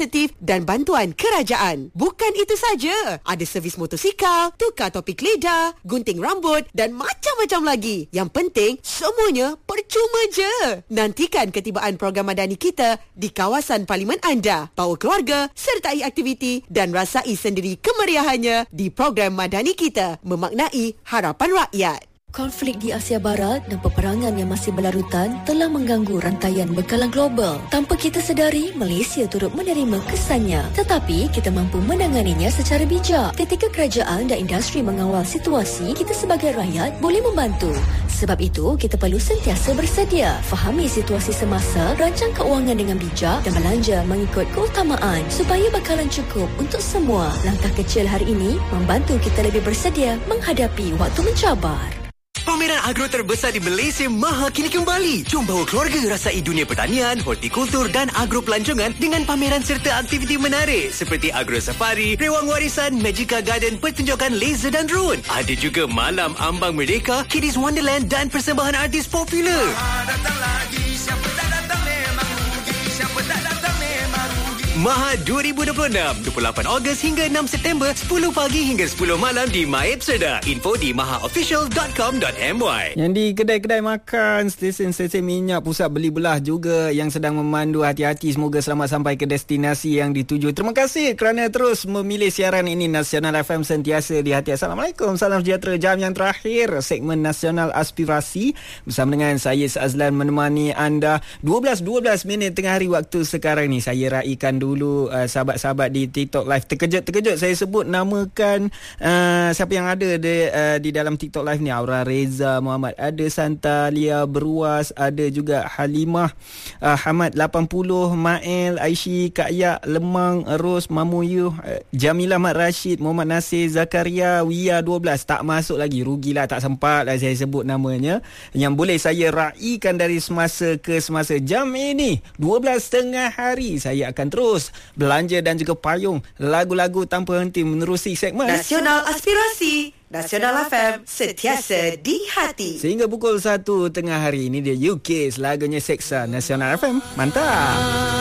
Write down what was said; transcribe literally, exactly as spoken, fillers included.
dan bantuan kerajaan. Bukan itu saja, ada servis motosikal, tukar topik lidah, gunting rambut dan macam-macam lagi. Yang penting, semuanya percuma je. Nantikan ketibaan program Madani kita di kawasan parlimen anda. Bawa keluarga, sertai aktiviti dan rasai sendiri kemeriahannya di program Madani kita, memaknai harapan rakyat. Konflik di Asia Barat dan peperangan yang masih berlarutan telah mengganggu rantaian bekalan global. Tanpa kita sedari, Malaysia turut menerima kesannya. Tetapi kita mampu menanganinya secara bijak. Ketika kerajaan dan industri mengawal situasi, kita sebagai rakyat boleh membantu. Sebab itu, kita perlu sentiasa bersedia. Fahami situasi semasa, rancang keuangan dengan bijak dan belanja mengikut keutamaan supaya bekalan cukup untuk semua. Langkah kecil hari ini membantu kita lebih bersedia menghadapi waktu mencabar. Pameran agro terbesar di Malaysia Maha kini kembali. Jom bawa keluarga rasai dunia pertanian, hortikultur dan agro pelancongan dengan pameran serta aktiviti menarik seperti agro safari, rewang warisan, Magica Garden, pertunjukan laser dan drone. Ada juga malam ambang merdeka, Kiddies Wonderland dan persembahan artis popular. Datang lagi, siapa tak datang memang rugi, siapa tak datang memang rugi. Maha dua ribu dua puluh enam, dua puluh lapan Ogos hingga enam September, sepuluh pagi hingga sepuluh malam di MyEpsada. Info di maha official dot com dot my. Yang di kedai-kedai makan, stesen-stesen minyak, pusat beli belah juga yang sedang memandu, hati-hati, semoga selamat sampai ke destinasi yang dituju. Terima kasih kerana terus memilih siaran ini. Nasional F M sentiasa di hati. Assalamualaikum, salam sejahtera. Jam yang terakhir segmen Nasional Aspirasi bersama dengan saya Azlan menemani anda. dua belas dua belas minit tengah hari waktu sekarang ni. Saya raikan dulu uh, sahabat-sahabat di TikTok Live. Terkejut-terkejut saya sebut namakan uh, siapa yang ada di, uh, di dalam TikTok Live ni. Aura Reza Muhammad, ada Santalia Beruas, ada juga Halimah uh, Hamad lapan puluh, Mael, Aishi, Kak Yak, Lemang, Ros, Mamuyu, uh, Jamilah Mat Rashid, Muhammad Nasir, Zakaria, Wia dua belas. Tak masuk lagi, rugilah, tak sempat lah saya sebut namanya. Yang boleh saya raikan dari semasa ke semasa. Jam ini dua belas tengah hari saya akan terus belanja dan juga payung lagu-lagu tanpa henti menerusi segmen Nasional Aspirasi. Nasional F M, sentiasa di hati. Sehingga pukul satu tengah hari. Ini dia U K, lagunya Seksa. Nasional F M, mantap.